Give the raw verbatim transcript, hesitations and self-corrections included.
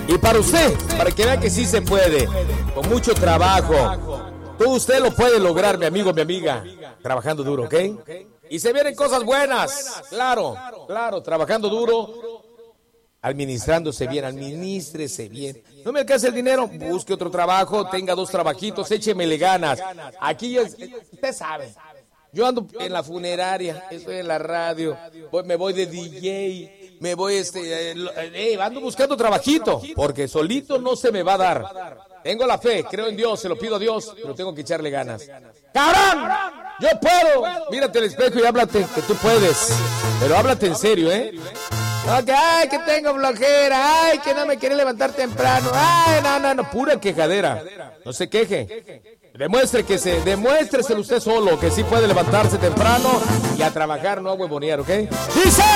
Y para usted, para que vea que sí se puede, con mucho trabajo, todo usted lo puede lograr, mi amigo, mi amiga, trabajando duro, ¿ok? Y se vienen cosas buenas, claro, claro, trabajando duro, administrándose bien, administrese bien. No me alcanza el dinero, busque otro trabajo, tenga dos trabajitos, échemele ganas. Aquí es, usted sabe, yo ando en la funeraria, estoy en la radio, voy, me voy de D J, me voy este, eh, eh, ando buscando trabajito, porque solito no se me va a dar. Tengo la fe, creo en Dios, se lo pido a Dios, pero tengo que echarle ganas. ¡Cabrón! ¡Yo puedo! Mírate al espejo y háblate, que tú puedes. Pero háblate en serio, ¿eh? No, que, ay, que tengo flojera, ay, que no me quiere levantar temprano, ay, no, no, no, pura quejadera. No se queje. Demuestre que se, demuéstreselo usted solo, que sí puede levantarse temprano y a trabajar, no a huevonear, ¿ok? ¡Dice!